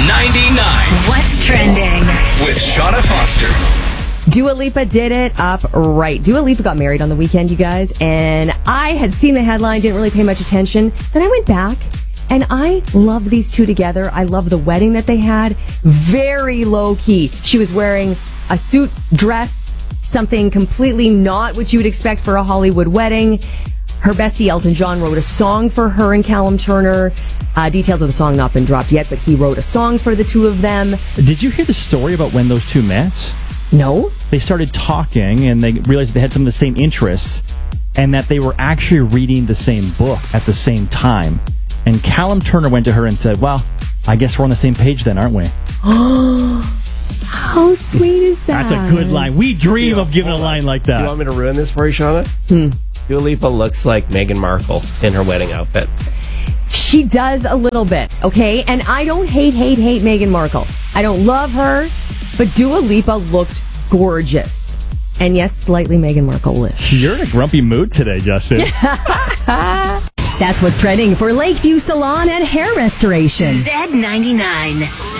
What's trending? With Shauna Foster. Dua Lipa did it up right. Dua Lipa got married on the weekend, you guys, and I had seen the headline, didn't really pay much attention. Then I went back, and I love these two together. I love the wedding that they had. Very low-key. She was wearing a suit dress, something completely not what you would expect for a Hollywood wedding. Her bestie, Elton John, wrote a song for her and Callum Turner. Details of the song not been dropped yet, but he wrote a song for the two of them. Did you hear the story about when those two met? No? They started talking, and they realized they had some of the same interests, and that they were actually reading the same book at the same time. And Callum Turner went to her and said, well, I guess we're on the same page then, aren't we? How sweet is that? That's a good line. We dream of giving a line like that. Do you want me to ruin this for you, Shauna? Dua Lipa looks like Meghan Markle in her wedding outfit. She does a little bit, okay? And I don't hate Meghan Markle. I don't love her, but Dua Lipa looked gorgeous. And yes, slightly Meghan Markle-ish. You're in a grumpy mood today, Justin. That's what's trending for Lakeview Salon and Hair Restoration. Z99.